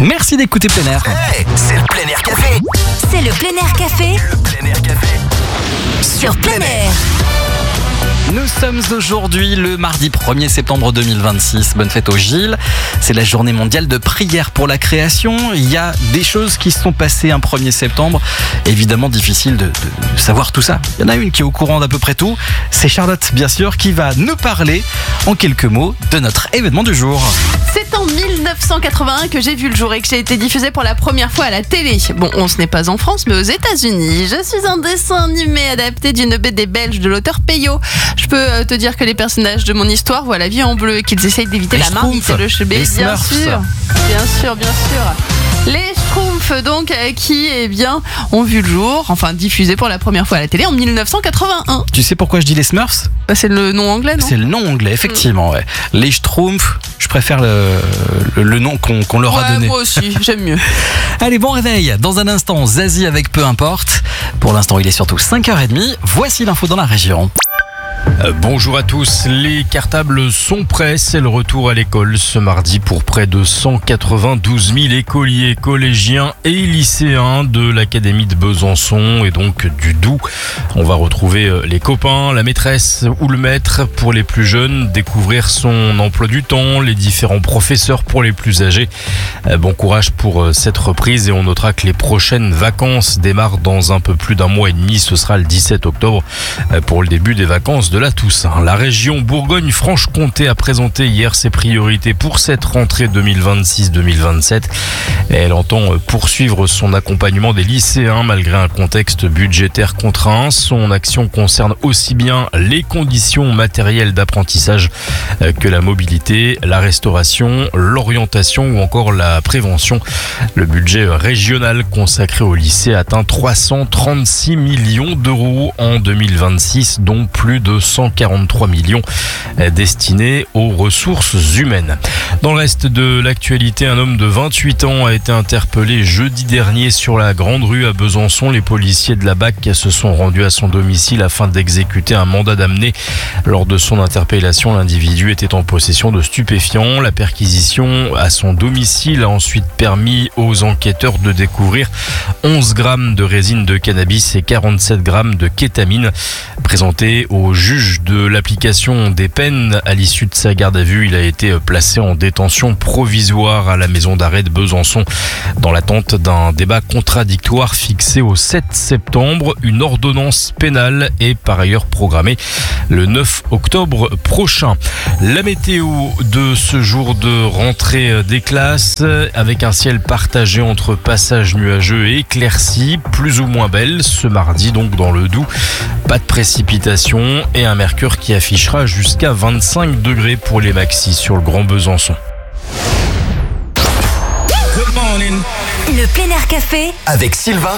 Merci d'écouter Plein Air. Hey, c'est le Plein Air Café. C'est le Plein Air Café Le Plein Air Café. sur Plein Air. Nous sommes aujourd'hui le mardi 1er septembre 2026. Bonne fête au Gilles. C'est la journée mondiale de prière pour la création. Il y a des choses qui se sont passées un 1er septembre. Évidemment, difficile de savoir tout ça. Il y en a une qui est au courant d'à peu près tout. C'est Charlotte, bien sûr, qui va nous parler en quelques mots de notre événement du jour. C'est en 1981 que j'ai vu le jour et que j'ai été diffusé pour la première fois à la télé. Bon, ce n'est pas en France, mais aux États-Unis. Je suis un dessin animé adapté d'une BD belge de l'auteur Peyo. Je peux te dire que les personnages de mon histoire voient la vie en bleu et qu'ils essayent d'éviter la marmite et le chebet. Les Bien Smurfs. sûr. Les Schtroumpfs, donc, qui, ont vu le jour, enfin diffusé pour la première fois à la télé en 1981. Tu sais pourquoi je dis les Smurfs ? Bah, c'est le nom anglais, non ? C'est le nom anglais, effectivement. Ouais. Les Schtroumpfs, je préfère le nom qu'on leur a donné. Moi aussi, j'aime mieux. Allez, bon réveil. Dans un instant, Zazie avec Peu importe. Pour l'instant, il est surtout 5h30. Voici l'info dans la région. Bonjour à tous, les cartables sont prêts, c'est le retour à l'école ce mardi pour près de 192 000 écoliers, collégiens et lycéens de l'Académie de Besançon et donc du Doubs. On va retrouver les copains, la maîtresse ou le maître pour les plus jeunes, découvrir son emploi du temps, les différents professeurs pour les plus âgés. Bon courage pour cette reprise et on notera que les prochaines vacances démarrent dans un peu plus d'un mois et demi, ce sera le 17 octobre pour le début des vacances de la Toussaint. La région Bourgogne-Franche-Comté a présenté hier ses priorités pour cette rentrée 2026-2027. Elle entend poursuivre son accompagnement des lycéens malgré un contexte budgétaire contraint. Son action concerne aussi bien les conditions matérielles d'apprentissage que la mobilité, la restauration, l'orientation ou encore la prévention. Le budget régional consacré au lycée atteint 336 millions d'euros en 2026, dont plus de 143 millions destinés aux ressources humaines. Dans le reste de l'actualité, un homme de 28 ans a été interpellé jeudi dernier sur la Grande Rue à Besançon. Les policiers de la BAC se sont rendus à son domicile afin d'exécuter un mandat d'amener. Lors de son interpellation, l'individu était en possession de stupéfiants. La perquisition à son domicile a ensuite permis aux enquêteurs de découvrir 11 grammes de résine de cannabis et 47 grammes de kétamine. Présenté au juge de l'application des peines à l'issue de sa garde à vue, il a été placé en détention provisoire à la maison d'arrêt de Besançon dans l'attente d'un débat contradictoire fixé au 7 septembre. Une ordonnance pénale est par ailleurs programmée le 9 octobre prochain. La météo de ce jour de rentrée des classes avec un ciel partagé entre passages nuageux et éclaircies, plus ou moins belle ce mardi donc dans le Doubs. Pas de précipitation et un mercure qui affichera jusqu'à 25 degrés pour les maxis sur le Grand Besançon. Le Plein Air Café Avec Sylvain,